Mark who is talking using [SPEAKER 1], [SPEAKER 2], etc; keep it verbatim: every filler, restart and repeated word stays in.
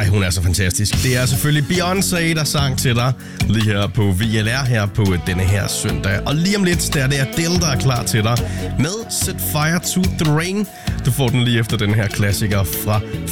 [SPEAKER 1] Ej, hun er så fantastisk. Det er selvfølgelig Beyoncé, der sang til dig lige her på V L R her på denne her søndag. Og lige om lidt, der er det Adele, der er klar til dig med Set Fire to the Rain. Du får den lige efter den her klassiker fra